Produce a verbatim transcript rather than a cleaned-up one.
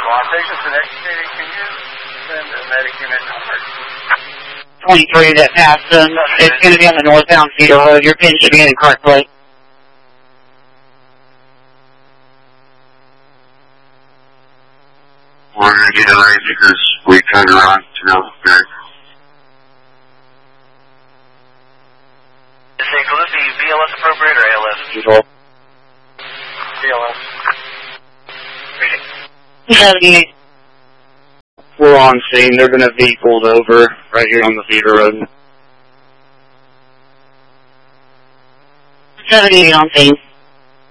While patients are educated, can you send a medic unit number? twenty-three that passed them. It's going to be on the northbound feeder road. Your pin should be in the correct place. We're going to get away because we turned around to know. Okay. Will this be B L S appropriate or A L S? Control. B L S. seventy-eight. We're on scene. They're going to be pulled over right here on the feeder road. seventy-eight on scene.